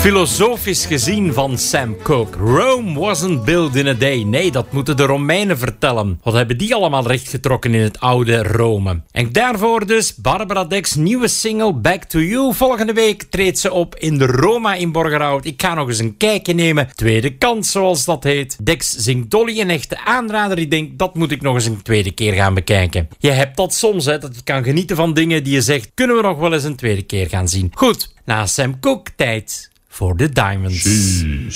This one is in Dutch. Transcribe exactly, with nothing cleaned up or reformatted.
Filosofisch gezien van Sam Cooke. Rome wasn't built in a day. Nee, dat moeten de Romeinen vertellen. Wat hebben die allemaal rechtgetrokken in het oude Rome? En daarvoor dus Barbara Dex nieuwe single Back to You. Volgende week treedt ze op in de Roma in Borgerhout. Ik ga nog eens een kijkje nemen. Tweede kans, zoals dat heet. Dex zingt Dolly, een echte aanrader. Ik denk, dat moet ik nog eens een tweede keer gaan bekijken. Je hebt dat soms, hè, dat je kan genieten van dingen die je zegt, kunnen we nog wel eens een tweede keer gaan zien. Goed, na Sam Cooke tijd voor de Diamonds. She's